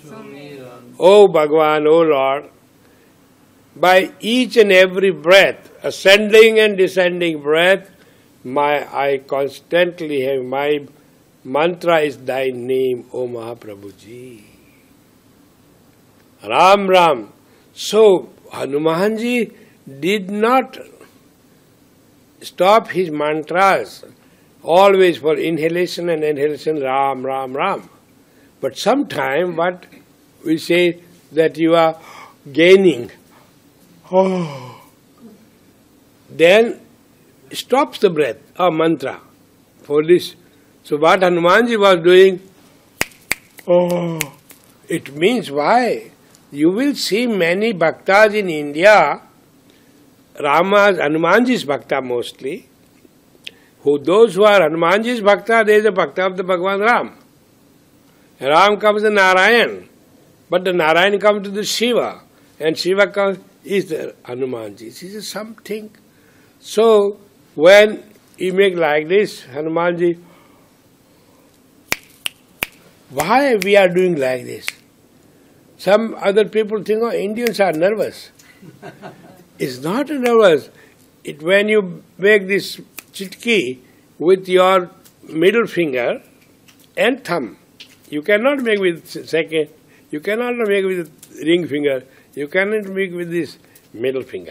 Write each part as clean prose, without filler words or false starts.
O Bhagavan, O Lord, by each and every breath, ascending and descending breath, I constantly have my mantra is thy name, O Mahaprabhuji. Ram Ram. So Hanumanji did not stop his mantras always for inhalation and exhalation, Ram, Ram, Ram. But sometime what we say that you are gaining, then stops the breath or mantra for this. So what Hanumanji was doing, it means why? You will see many bhaktas in India, Hanumanji's bhakta mostly, those who are Hanumanji's bhakta, there is a bhakta of the Bhagavan Ram. Ram comes to Narayan, but the Narayan comes to the Shiva, and Shiva comes, is the Hanumanji. This is something. So, when you make like this, Hanumanji, why we are doing like this? Some other people think, oh, Indians are nervous. It's not nervous. When you make this chitki with your middle finger and thumb, you cannot make with second, you cannot make with ring finger, you cannot make with this middle finger.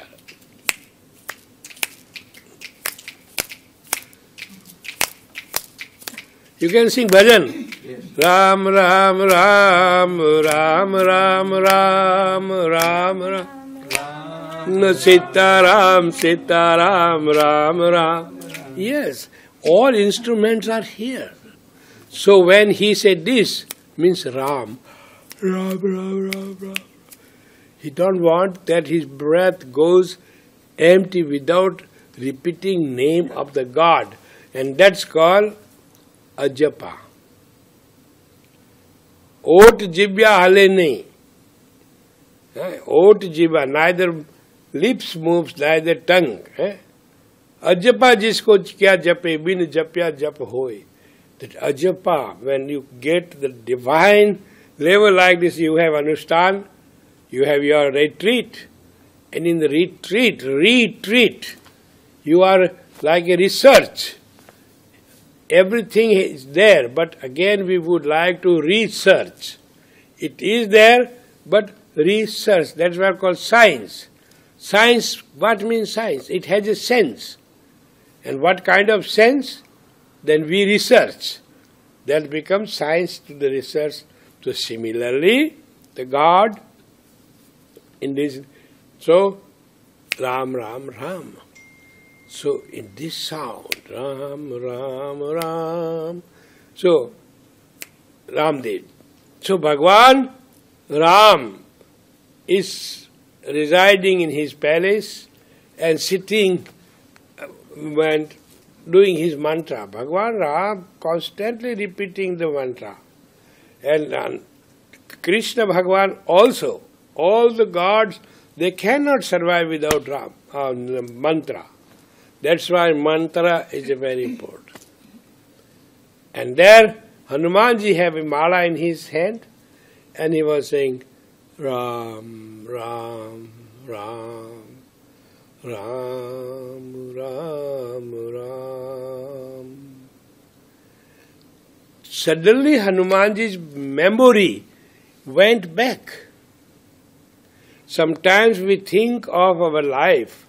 You can sing bhajan. Yes. Ram, Ram, Ram, Ram, Ram, Ram, Ram, Ram. Sita Ram, Sita Ram, Ram, Ram. Yes, all instruments are here. So when he said this, means Ram, Ram, Ram, Ram, Ram. He don't want that his breath goes empty without repeating name of the God. And that's called ajapa. Ot jibya hale nahi. Ot jibya, neither lips moves, neither tongue. Ajapa jisko kya jape, bin japya jap hoy. That ajapa, when you get the divine level like this, you have understand, you have your retreat. And in the retreat, you are like a research. Everything is there, but again we would like to research. It is there, but research, that's what called science. Science, what means science? It has a sense. And what kind of sense? Then we research. That becomes science to the research. So similarly, the God in this, so Ram, Ram, Ram. So in this sound, Ram, Ram, Ram. So Ram did. So Bhagwan Ram is residing in his palace and sitting and doing his mantra. Bhagwan Ram constantly repeating the mantra. And Krishna Bhagwan also, all the gods, they cannot survive without Ram, mantra. That's why mantra is very important. And there, Hanumanji have a mala in his hand, and he was saying, Ram, Ram, Ram, Ram, Ram, Ram. Suddenly Hanumanji's memory went back. Sometimes we think of our life